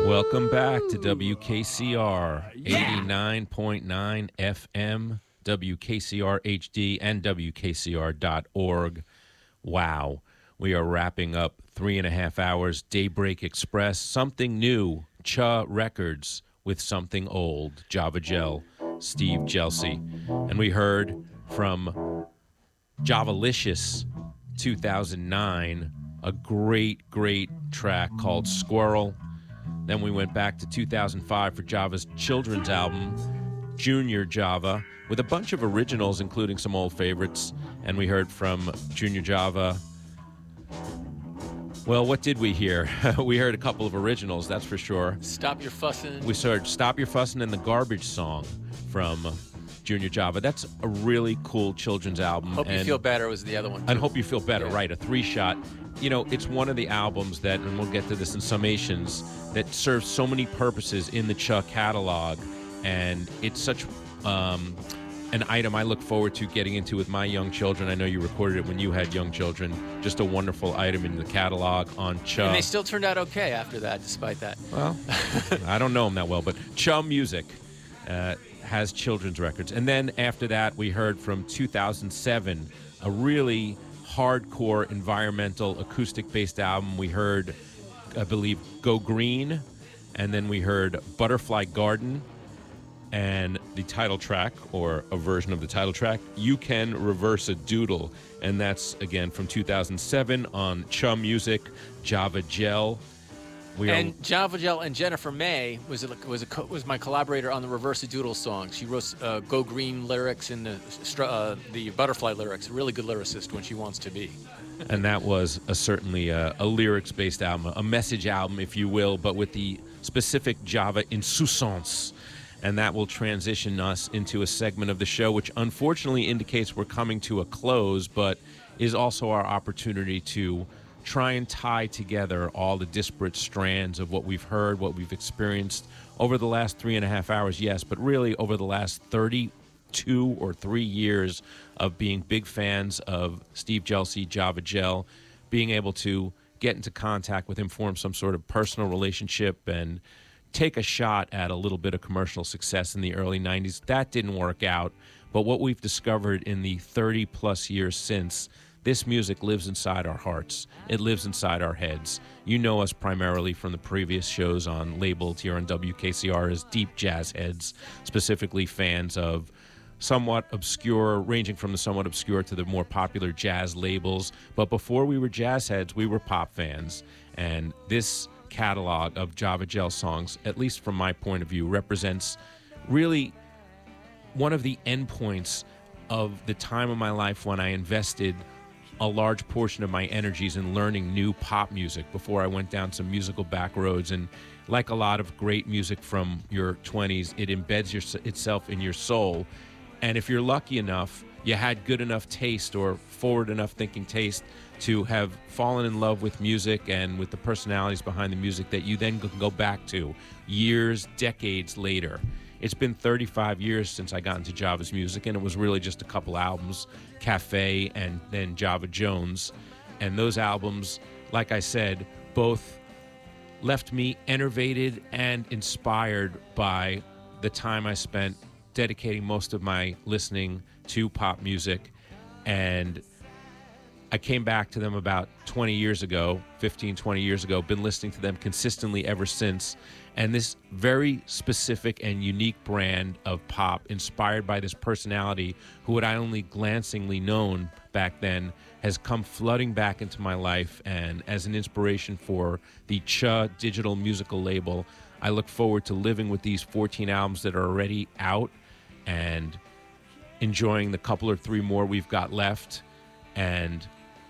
Welcome back to WKCR 89.9 FM, WKCR HD, and WKCR.org. Wow. We are wrapping up 3.5 hours, Daybreak Express, something new, Cha Records with something old, Java Gel, Steve Jelsey. And we heard from Javalicious 2009, a great, great track called Squirrel. Then we went back to 2005 for Java's children's album, Junior Java, with a bunch of originals, including some old favorites. And we heard from Junior Java. Well, what did we hear? We heard a couple of originals, that's for sure. Stop Your Fussin'. We heard Stop Your Fussin' and the Garbage Song from Junior Java. That's a really cool children's album. Hope You Feel Better was the other one, too. And Hope You Feel Better, Yeah. right, a 3-shot. You know, it's one of the albums that, and we'll get to this in summations, that serves so many purposes in the Cha catalog. And it's such an item I look forward to getting into with my young children. I know you recorded it when you had young children. Just a wonderful item in the catalog on Cha. And they still turned out okay after that, despite that. Well, I don't know them that well, but Cha Music has children's records. And then after that, we heard from 2007, a really hardcore environmental acoustic-based album. We heard, I believe, Go Green, and then we heard Butterfly Garden, and the title track, or a version of the title track, You Can Reverse a Doodle. And that's, again, from 2007 on Cha Music, Java Gel. And Java Gel and Jennifer May was my collaborator on the Reverse a Doodle song. She wrote Go Green lyrics and the Butterfly lyrics. A really good lyricist when she wants to be. And that was certainly a lyrics-based album, a message album, if you will, but with the specific Java insouciance. And that will transition us into a segment of the show, which unfortunately indicates we're coming to a close, but is also our opportunity to try and tie together all the disparate strands of what we've heard, what we've experienced over the last 3.5 hours, yes, but really over the last 32 or 3 years of being big fans of Steve Jelsey, Java Gel, being able to get into contact with him, form some sort of personal relationship, and take a shot at a little bit of commercial success in the early 90s. That didn't work out, but what we've discovered in the 30-plus years since, this music lives inside our hearts. It lives inside our heads. You know us primarily from the previous shows labeled here on WKCR as deep jazz heads, specifically fans of somewhat obscure, ranging from the somewhat obscure to the more popular jazz labels. But before we were jazz heads, we were pop fans. And this catalog of Java Gel songs, at least from my point of view, represents really one of the endpoints of the time of my life when I invested a large portion of my energies in learning new pop music before I went down some musical back roads. And like a lot of great music from your 20s, it embeds itself in your soul. And if you're lucky enough, you had good enough taste or forward enough thinking taste to have fallen in love with music and with the personalities behind the music that you then can go back to years, decades later. It's been 35 years since I got into Java's music, and it was really just a couple albums, Cafe and then Java Jones. And those albums, like I said, both left me enervated and inspired by the time I spent dedicating most of my listening to pop music. And I came back to them about 20 years ago, 15, 20 years ago, been listening to them consistently ever since. And this very specific and unique brand of pop, inspired by this personality who had I only glancingly known back then, has come flooding back into my life. And as an inspiration for the Cha digital musical label, I look forward to living with these 14 albums that are already out and enjoying the couple or three more we've got left, and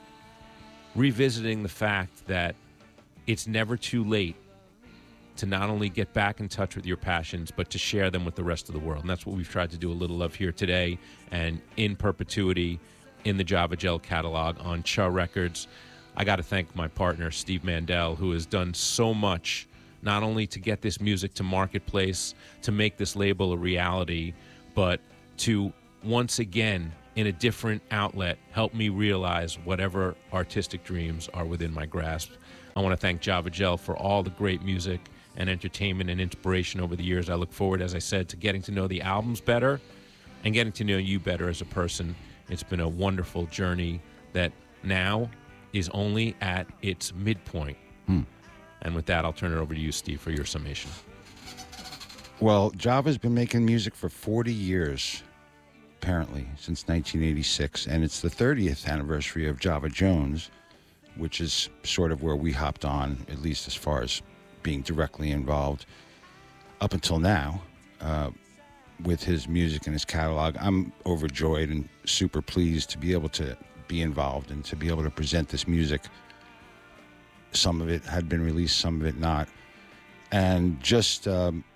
revisiting the fact that it's never too late to not only get back in touch with your passions, but to share them with the rest of the world. And that's what we've tried to do a little of here today and in perpetuity in the Java Gel catalog on Cha Records. I got to thank my partner, Steve Mandel, who has done so much, not only to get this music to marketplace, to make this label a reality, but to once again, in a different outlet, help me realize whatever artistic dreams are within my grasp. I want to thank Java Gel for all the great music and entertainment and inspiration over the years. I look forward, as I said, to getting to know the albums better and getting to know you better as a person. It's been a wonderful journey that now is only at its midpoint. And with that, I'll turn it over to you, Steve, for your summation. Well, Java's been making music for 40 years, apparently, since 1986. And it's the 30th anniversary of Java Jones, which is sort of where we hopped on, at least as far as being directly involved up until now with his music and his catalog. I'm overjoyed and super pleased to be able to be involved and to be able to present this music. Some of it had been released, some of it not. And just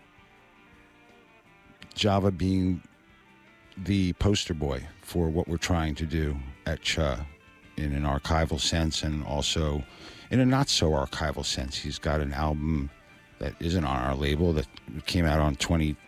Java being the poster boy for what we're trying to do at CHA in an archival sense and also in a not so archival sense. He's got an album that isn't on our label that came out in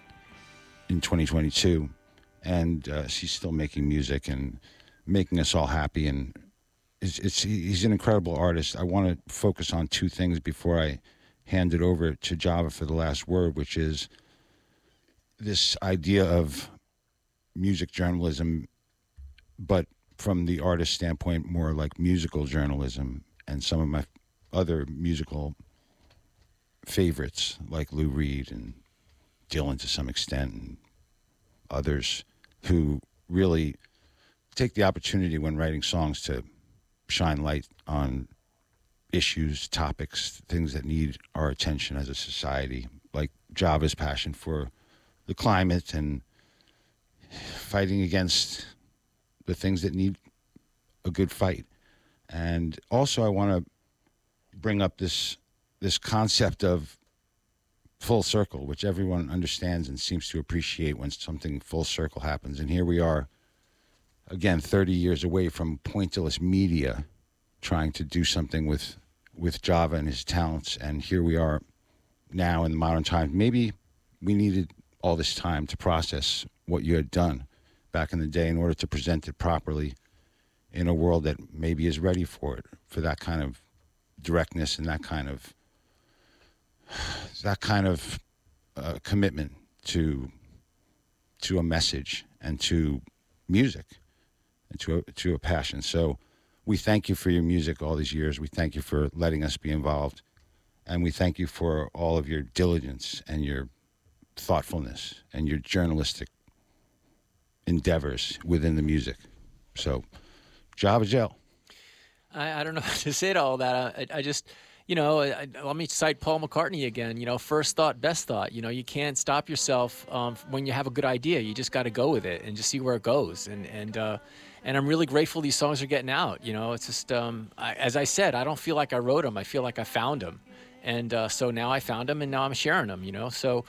2022, and she's still making music and making us all happy. And he's an incredible artist. I want to focus on two things before I hand it over to Java for the last word, which is this idea of music journalism, but from the artist standpoint, more like musical journalism. And some of my other musical favorites, like Lou Reed and Dylan to some extent, and others who really take the opportunity when writing songs to shine light on issues, topics, things that need our attention as a society, like Java's passion for the climate and fighting against the things that need a good fight. And also I want to bring up this concept of full circle, which everyone understands and seems to appreciate when something full circle happens. And here we are, again, 30 years away from Pointillist Media trying to do something with Java and his talents. And here we are now in the modern time. Maybe we needed all this time to process what you had done back in the day in order to present it properly in a world that maybe is ready for it, for that kind of directness and that kind of commitment to a message and to music and to a passion. So we thank you for your music all these years. We thank you for letting us be involved. And we thank you for all of your diligence and your thoughtfulness and your journalistic endeavors within the music. So, Java Gel. I don't know how to say to all that. I just, let me cite Paul McCartney again. First thought, best thought. You can't stop yourself when you have a good idea. You just got to go with it and just see where it goes. And I'm really grateful these songs are getting out. It's just, as I said, I don't feel like I wrote them. I feel like I found them. And so now I found them and now I'm sharing them, So,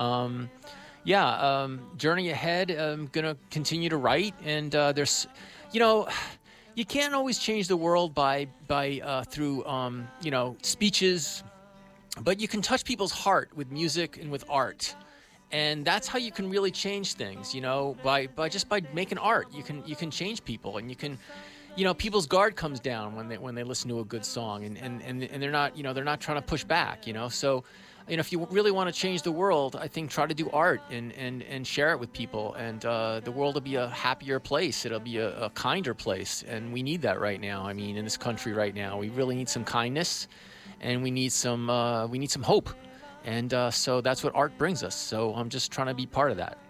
journey ahead. I'm going to continue to write. And there's, you can't always change the world through speeches, but you can touch people's heart with music and with art, and that's how you can really change things. By making art, you can change people, and you can, people's guard comes down when they listen to a good song, and they're not trying to push back. So. If you really want to change the world, I think try to do art and share it with people, and the world will be a happier place. It'll be a kinder place, and we need that right now. In this country right now, we really need some kindness, and we need some hope, and so that's what art brings us. So I'm just trying to be part of that.